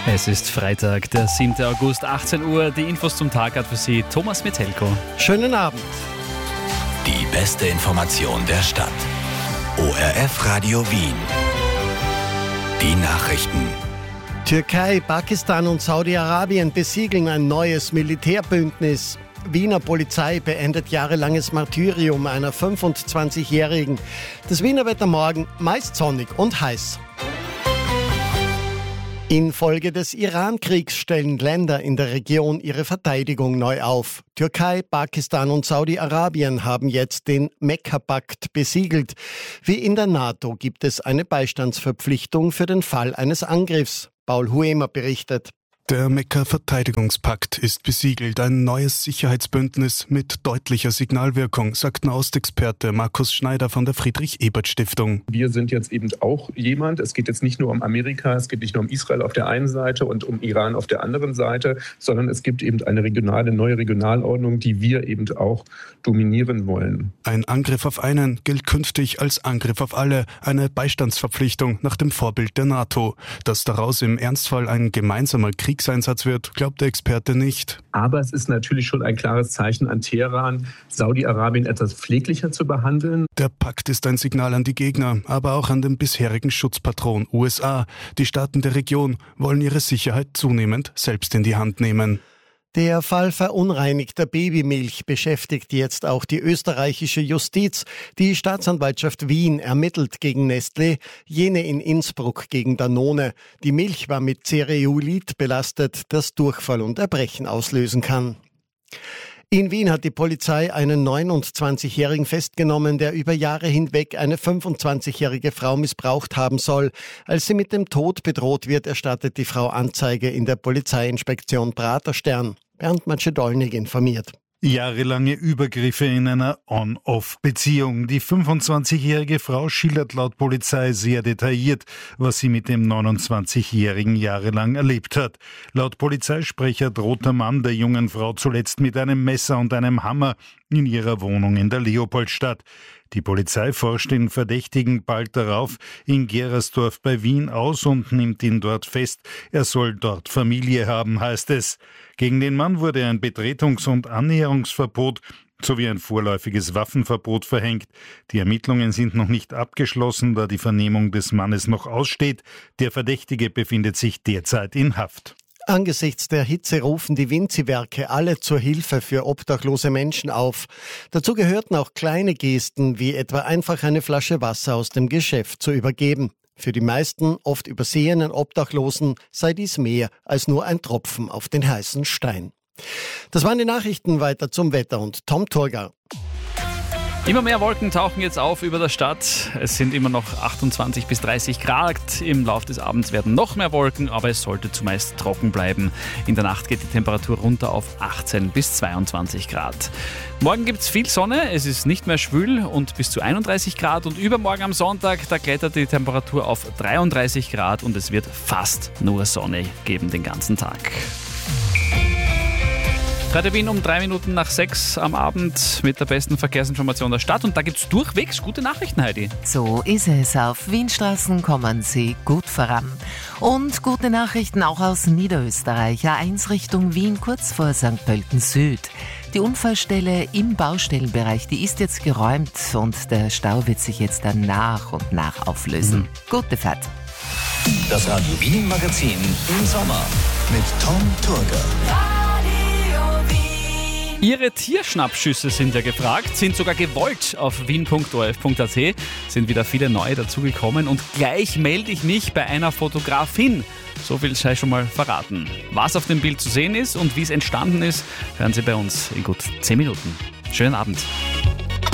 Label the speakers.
Speaker 1: Es ist Freitag, der 7. August, 18 Uhr. Die Infos zum Tag hat für Sie Thomas Metelko.
Speaker 2: Schönen Abend.
Speaker 3: Die beste Information der Stadt. ORF Radio Wien. Die Nachrichten.
Speaker 2: Türkei, Pakistan und Saudi-Arabien besiegeln ein neues Militärbündnis. Wiener Polizei beendet jahrelanges Martyrium einer 25-Jährigen. Das Wiener Wetter morgen meist sonnig und heiß. Infolge des Iran-Kriegs stellen Länder in der Region ihre Verteidigung neu auf. Türkei, Pakistan und Saudi-Arabien haben jetzt den Mekka-Pakt besiegelt. Wie in der NATO gibt es eine Beistandsverpflichtung für den Fall eines Angriffs. Paul Huemer berichtet.
Speaker 4: Der Mekka-Verteidigungspakt ist besiegelt, ein neues Sicherheitsbündnis mit deutlicher Signalwirkung, sagt Nahostexperte Markus Schneider von der Friedrich-Ebert-Stiftung.
Speaker 5: Wir sind jetzt eben auch jemand, es geht jetzt nicht nur um Amerika, es geht nicht nur um Israel auf der einen Seite und um Iran auf der anderen Seite, sondern es gibt eben eine neue Regionalordnung, die wir eben auch dominieren wollen.
Speaker 4: Ein Angriff auf einen gilt künftig als Angriff auf alle, eine Beistandsverpflichtung nach dem Vorbild der NATO. Dass daraus im Ernstfall ein gemeinsamer Kriegseinsatz wird, glaubt der Experte nicht.
Speaker 5: Aber es ist natürlich schon ein klares Zeichen an Teheran, Saudi-Arabien etwas pfleglicher zu behandeln.
Speaker 4: Der Pakt ist ein Signal an die Gegner, aber auch an den bisherigen Schutzpatron USA. Die Staaten der Region wollen ihre Sicherheit zunehmend selbst in die Hand nehmen.
Speaker 2: Der Fall verunreinigter Babymilch beschäftigt jetzt auch die österreichische Justiz. Die Staatsanwaltschaft Wien ermittelt gegen Nestlé, jene in Innsbruck gegen Danone. Die Milch war mit Cereulit belastet, das Durchfall und Erbrechen auslösen kann. In Wien hat die Polizei einen 29-Jährigen festgenommen, der über Jahre hinweg eine 25-jährige Frau missbraucht haben soll. Als sie mit dem Tod bedroht wird, erstattet die Frau Anzeige in der Polizeiinspektion Praterstern. Bernd Matschedolnig informiert.
Speaker 6: Jahrelange Übergriffe in einer On-Off-Beziehung. Die 25-jährige Frau schildert laut Polizei sehr detailliert, was sie mit dem 29-jährigen jahrelang erlebt hat. Laut Polizeisprecher droht der Mann der jungen Frau zuletzt mit einem Messer und einem Hammer in ihrer Wohnung in der Leopoldstadt. Die Polizei forscht den Verdächtigen bald darauf in Gerersdorf bei Wien aus und nimmt ihn dort fest. Er soll dort Familie haben, heißt es. Gegen den Mann wurde ein Betretungs- und Annäherungsverbot sowie ein vorläufiges Waffenverbot verhängt. Die Ermittlungen sind noch nicht abgeschlossen, da die Vernehmung des Mannes noch aussteht. Der Verdächtige befindet sich derzeit in Haft.
Speaker 2: Angesichts der Hitze rufen die Vinzi-Werke alle zur Hilfe für obdachlose Menschen auf. Dazu gehörten auch kleine Gesten, wie etwa einfach eine Flasche Wasser aus dem Geschäft zu übergeben. Für die meisten, oft übersehenen Obdachlosen sei dies mehr als nur ein Tropfen auf den heißen Stein. Das waren die Nachrichten, weiter zum Wetter und Tom Turger.
Speaker 1: Immer mehr Wolken tauchen jetzt auf über der Stadt. Es sind immer noch 28 bis 30 Grad. Im Laufe des Abends werden noch mehr Wolken, aber es sollte zumeist trocken bleiben. In der Nacht geht die Temperatur runter auf 18 bis 22 Grad. Morgen gibt es viel Sonne, es ist nicht mehr schwül und bis zu 31 Grad. Und übermorgen am Sonntag, da klettert die Temperatur auf 33 Grad und es wird fast nur Sonne geben den ganzen Tag. Radio Wien um 6:03 am Abend mit der besten Verkehrsinformation der Stadt. Und da gibt es durchwegs gute Nachrichten, Heidi.
Speaker 7: So ist es. Auf Wienstraßen kommen Sie gut voran. Und gute Nachrichten auch aus Niederösterreich. A1 Richtung Wien, kurz vor St. Pölten Süd. Die Unfallstelle im Baustellenbereich, die ist jetzt geräumt und der Stau wird sich jetzt dann nach und nach auflösen. Gute Fahrt.
Speaker 3: Das Radio Wien Magazin im Sommer mit Tom Turger.
Speaker 1: Ihre Tierschnappschüsse sind ja gefragt, sind sogar gewollt. Auf wien.orf.at sind wieder viele neue dazugekommen und gleich melde ich mich bei einer Fotografin. So viel sei schon mal verraten. Was auf dem Bild zu sehen ist und wie es entstanden ist, hören Sie bei uns in gut 10 Minuten. Schönen Abend.